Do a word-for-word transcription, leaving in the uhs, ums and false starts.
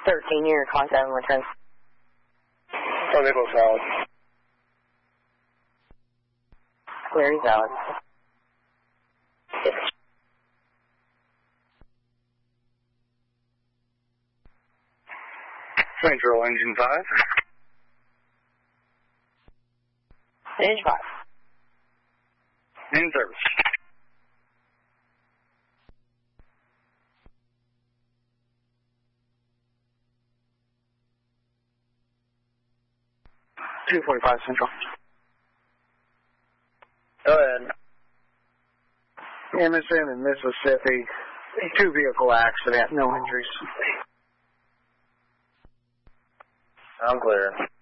thirteen year twenty seven one ten. Oh, they both valid. Clear, valid. Yes. Central engine five. Engine five. In service. two forty-five Central. Go ahead. Emerson in Mississippi. Two vehicle accident, no injuries. I'm clear.